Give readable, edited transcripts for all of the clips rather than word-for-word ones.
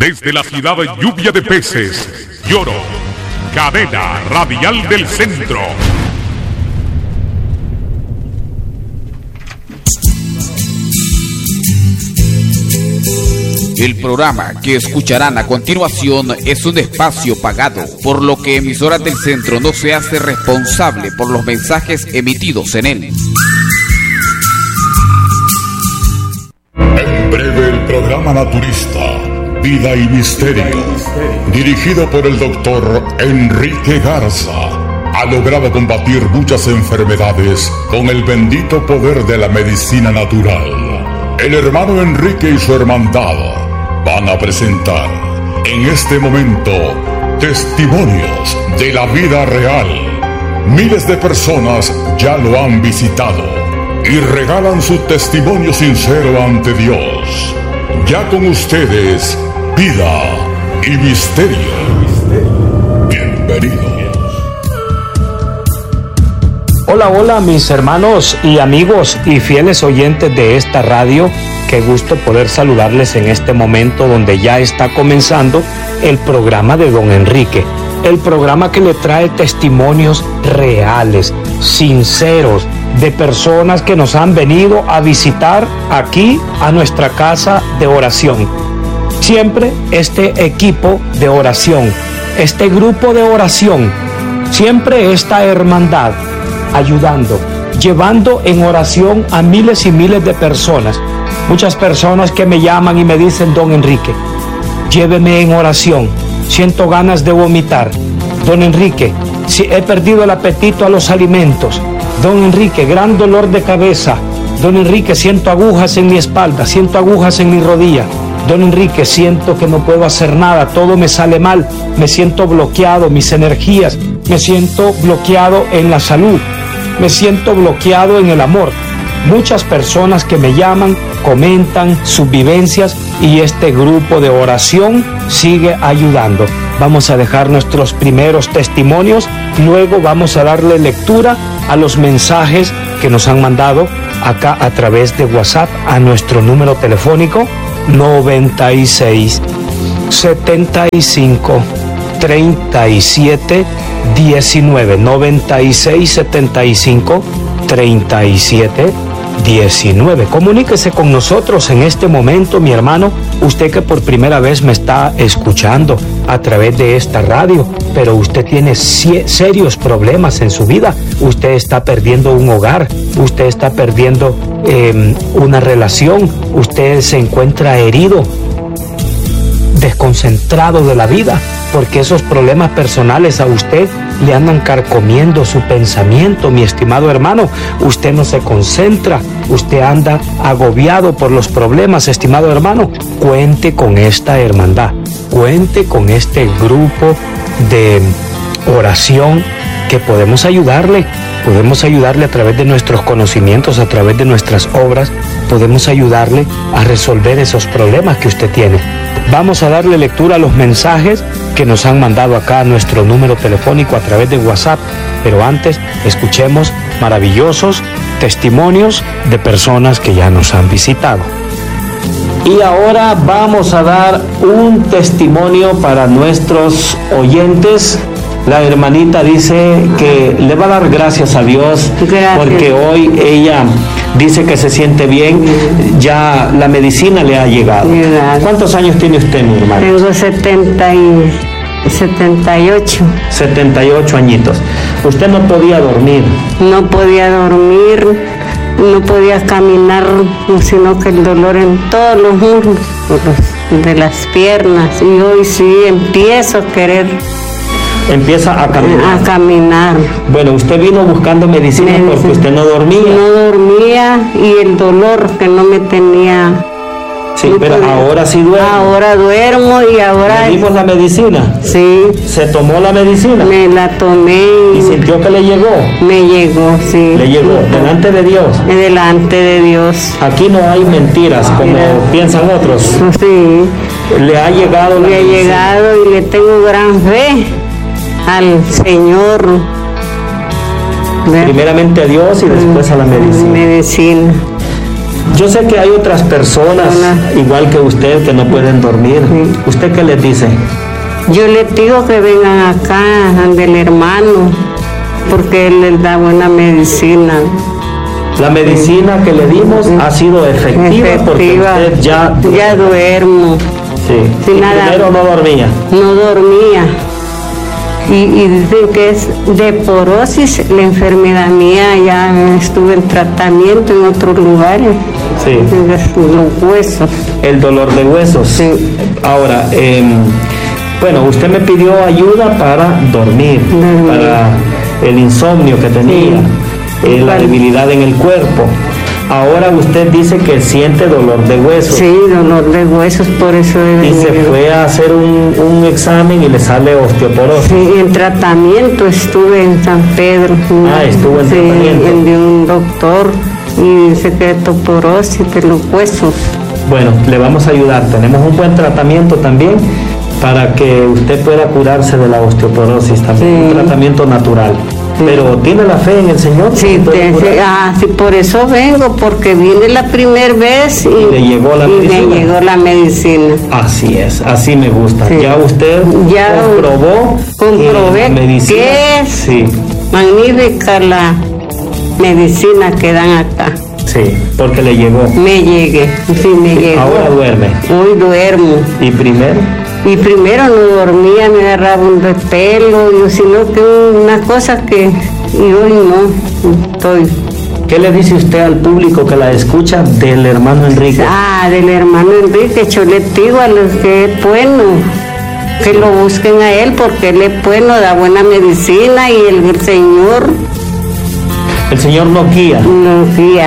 Desde la ciudad lluvia de peces, Lloro, cadena radial del centro. El programa que escucharán a continuación es un espacio pagado, por lo que Emisoras del Centro no se hace responsable por los mensajes emitidos en él. En breve el programa naturista Vida y Misterio, dirigido por el doctor Enrique Garza, ha logrado combatir muchas enfermedades con el bendito poder de la medicina natural. El hermano Enrique y su hermandad van a presentar en este momento testimonios de la vida real. Miles de personas ya lo han visitado y regalan su testimonio sincero ante Dios. Ya con ustedes, Vida y Misterio. Bienvenidos. Hola, hola mis hermanos y amigos y fieles oyentes de esta radio. Qué gusto poder saludarles en este momento donde ya está comenzando el programa de Don Enrique. El programa que le trae testimonios reales, sinceros, de personas que nos han venido a visitar aquí a nuestra casa de oración. Siempre este equipo de oración, este grupo de oración, siempre esta hermandad ayudando, llevando en oración a miles y miles de personas. Muchas personas que me llaman y me dicen: Don Enrique, lléveme en oración, siento ganas de vomitar. Don Enrique, si he perdido el apetito a los alimentos. Don Enrique, gran dolor de cabeza. Don Enrique, siento agujas en mi espalda, siento agujas en mi rodilla. Don Enrique, siento que no puedo hacer nada, todo me sale mal, me siento bloqueado, mis energías, me siento bloqueado en la salud, me siento bloqueado en el amor. Muchas personas que me llaman, comentan sus vivencias y este grupo de oración sigue ayudando. Vamos a dejar nuestros primeros testimonios, luego vamos a darle lectura a los mensajes que nos han mandado acá a través de WhatsApp a nuestro número telefónico 96 75 37 19 96 75 37 19. Comuníquese con nosotros en este momento, mi hermano, usted que por primera vez me está escuchando a través de esta radio, pero usted tiene serios problemas en su vida. Usted está perdiendo un hogar, usted está perdiendo una relación, usted se encuentra herido, desconcentrado de la vida, porque esos problemas personales a usted le andan carcomiendo su pensamiento, mi estimado hermano. Usted no se concentra, usted anda agobiado por los problemas, estimado hermano. Cuente con esta hermandad, cuente con este grupo de oración que podemos ayudarle a través de nuestros conocimientos, a través de nuestras obras, podemos ayudarle a resolver esos problemas que usted tiene. Vamos a darle lectura a los mensajes que nos han mandado acá a nuestro número telefónico a través de WhatsApp, pero antes escuchemos maravillosos testimonios de personas que ya nos han visitado. Y ahora vamos a dar un testimonio para nuestros oyentes. La hermanita dice que le va a dar gracias a Dios. Gracias. Porque hoy ella dice que se siente bien, ya la medicina le ha llegado. Gracias. ¿Cuántos años tiene usted, mi hermana? Tengo 78. 78 añitos. ¿Usted no podía dormir? No podía dormir, no podía caminar, sino que el dolor en todos los muslos de las piernas. Y hoy sí empiezo a querer. Empieza a caminar. A caminar. Bueno, usted vino buscando medicina porque usted no dormía. No dormía y el dolor que no me tenía. Sí, no pero podía. Ahora sí duermo. Ahora duermo y ahora. ¿Le dimos la medicina? Sí. ¿Se tomó la medicina? Me la tomé. ¿Y sintió que le llegó? Me llegó, sí. ¿Le llegó? ¿Delante de Dios? Delante de Dios. Aquí no hay mentiras como piensan otros. Sí. ¿Le ha llegado la medicina? Le ha llegado y le tengo gran fe al Señor. Primeramente a Dios y después a la medicina. Yo sé que hay otras personas, igual que usted, que no pueden dormir. Sí. ¿Usted qué les dice? Yo les digo que vengan acá, del hermano, porque él les da buena medicina. La medicina que le dimos ha sido efectiva porque usted ya duermo. Sí. Sin nada. Primero no dormía. No dormía. Y dicen que es de porosis la enfermedad mía. Ya estuve en tratamiento en otros lugares. Sí. Los huesos. El dolor de huesos. Sí. Ahora, bueno, usted me pidió ayuda para dormir. Para el insomnio que tenía, la debilidad en el cuerpo. Ahora usted dice que siente dolor de huesos. Sí, dolor de huesos, por eso y se fue a hacer un examen y le sale osteoporosis. Sí, en tratamiento estuve en San Pedro. Estuvo en tratamiento. Sí, de un doctor, y dice que es osteoporosis de los huesos. Bueno, le vamos a ayudar. Tenemos un buen tratamiento también para que usted pueda curarse de la osteoporosis también, un tratamiento natural. Sí. Pero ¿tiene la fe en el Señor? Sí, sí, por eso vengo, porque vine la primera vez y le llegó la medicina. Me llegó la medicina. Así es, así me gusta. Sí. Ya usted comprobé que es magnífica la medicina que dan acá. Sí, porque le llegó. Me llegó. Ahora duerme. Hoy duermo. ¿Y primero? Y primero no dormía, me agarraba un repelo, sino que una cosa que hoy no estoy. ¿Qué le dice usted al público que la escucha del hermano Enrique? Del hermano Enrique, yo les digo a los que es bueno, que lo busquen a él, porque él es bueno, da buena medicina, y el Señor... El Señor nos guía. Nos guía.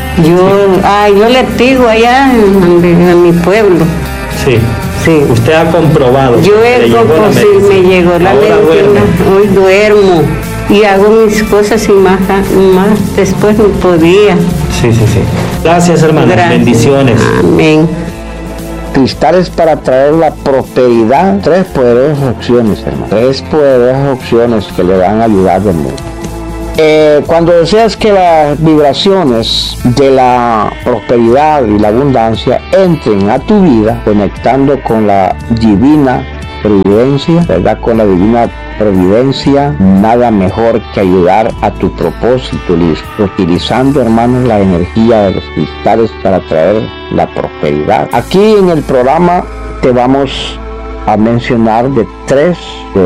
Yo les digo allá en mi pueblo. Sí. Sí. Usted ha comprobado. Yo me llegó la medicina. Duerme. Hoy duermo y hago mis cosas y más después no podía. Sí. Gracias, hermano. Bendiciones. Amén. Cristales para traer la prosperidad. 3 poderosas opciones, hermano. 3 poderosas opciones que le van a ayudar de mucho. Cuando deseas que las vibraciones de la prosperidad y la abundancia entren a tu vida, conectando con la divina providencia, ¿verdad? Con la divina providencia, nada mejor que ayudar a tu propósito, utilizando, hermanos, la energía de los cristales para traer la prosperidad. Aquí en el programa te vamos a mencionar de tres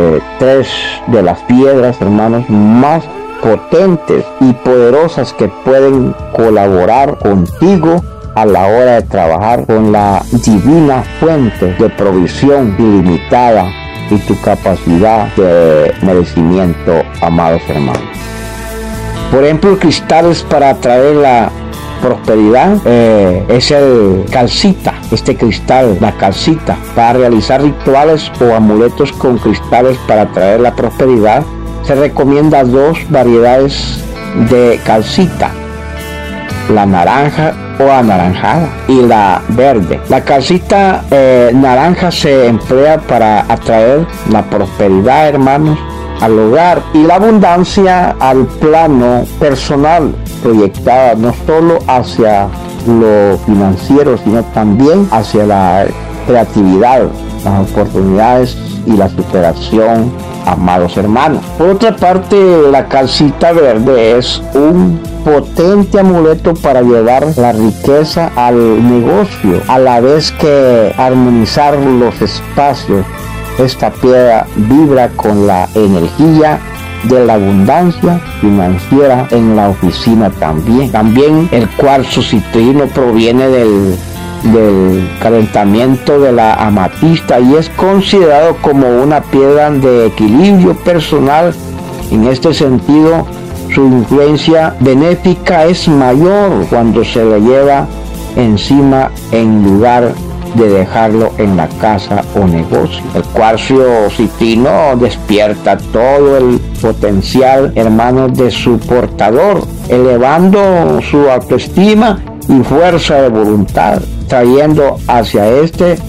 de las piedras, hermanos, más potentes y poderosas que pueden colaborar contigo a la hora de trabajar con la divina fuente de provisión ilimitada y tu capacidad de merecimiento, amados hermanos. Por ejemplo, cristales para atraer la prosperidad es el calcita. Este cristal, la calcita, para realizar rituales o amuletos con cristales para atraer la prosperidad, se recomienda 2 variedades de calcita: la naranja o anaranjada y la verde. La calcita naranja se emplea para atraer la prosperidad, hermanos, al hogar y la abundancia al plano personal, proyectada no solo hacia lo financiero, sino también hacia la creatividad, las oportunidades y la superación, amados hermanos. Por otra parte, la calcita verde es un potente amuleto para llevar la riqueza al negocio, a la vez que armonizar los espacios. Esta piedra vibra con la energía de la abundancia financiera en la oficina también. También el cuarzo citrino proviene del calentamiento de la amatista y es considerado como una piedra de equilibrio personal. En este sentido, su influencia benéfica es mayor cuando se le lleva encima en lugar de dejarlo en la casa o negocio. El cuarzo citrino despierta todo el potencial, hermanos, de su portador, elevando su autoestima y fuerza de voluntad, trayendo hacia este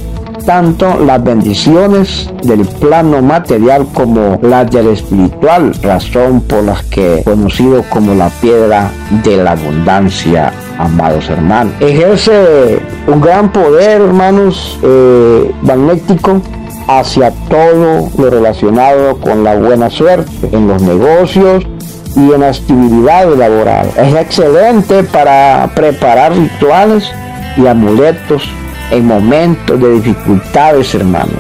tanto las bendiciones del plano material como las del espiritual, razón por las que conocido como la piedra de la abundancia, amados hermanos. Ejerce un gran poder, hermanos, magnético hacia todo lo relacionado con la buena suerte en los negocios y en la actividad laboral. Es excelente para preparar rituales y amuletos en momentos de dificultades, hermanos,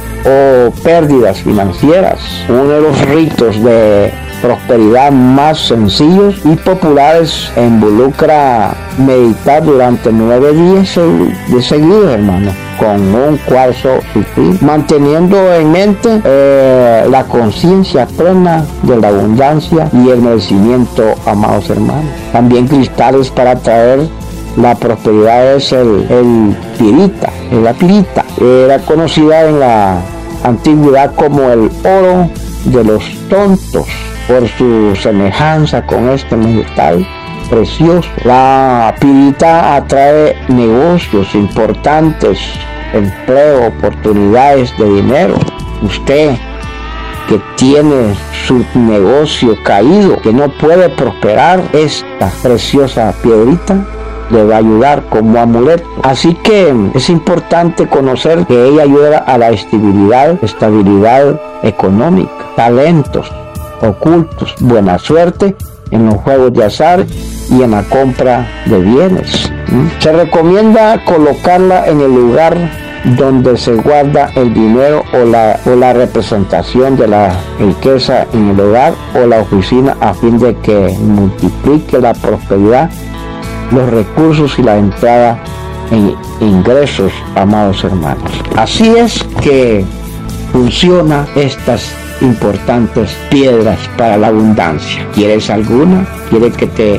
o pérdidas financieras. Uno de los ritos de prosperidad más sencillos y populares involucra meditar durante 9 días de seguido, hermano, con un cuarzo sutil, manteniendo en mente la conciencia plena de la abundancia y el merecimiento, amados hermanos. También cristales para atraer la prosperidad es el pirita, la pirita. Era conocida en la antigüedad como el oro de los tontos por su semejanza con este metal precioso. La pirita atrae negocios importantes, empleo, oportunidades de dinero. Usted que tiene su negocio caído, que no puede prosperar, esta preciosa piedrita le va a ayudar como amuleto. Así que es importante conocer que ella ayuda a la estabilidad económica, talentos ocultos, buena suerte en los juegos de azar y en la compra de bienes. Se recomienda colocarla en el lugar donde se guarda el dinero o la representación de la riqueza en el hogar o la oficina, a fin de que multiplique la prosperidad, los recursos y la entrada en ingresos, amados hermanos. Así es que funciona estas importantes piedras para la abundancia. ¿Quieres alguna? ¿Quieres que te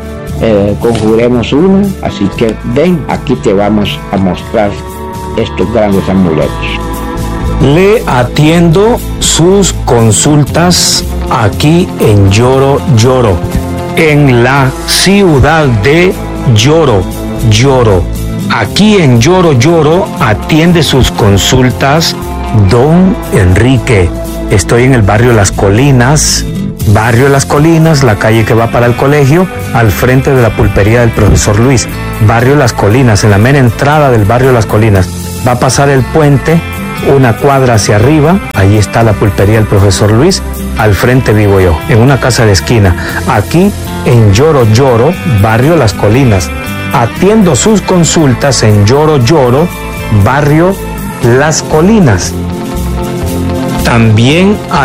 conjuremos una? Así que ven, aquí te vamos a mostrar estos grandes amuletos. Le atiendo sus consultas aquí en Yoro, en la ciudad de Yoro. Aquí en Yoro atiende sus consultas don Enrique. Estoy en el barrio Las Colinas, la calle que va para el colegio, al frente de la pulpería del profesor Luis. Barrio Las Colinas, en la mera entrada del barrio Las Colinas. Va a pasar el puente, una cuadra hacia arriba, ahí está la pulpería del profesor Luis, al frente vivo yo, en una casa de esquina. Aquí en Yoro, barrio Las Colinas. Atiendo sus consultas en Yoro, barrio Las Colinas. También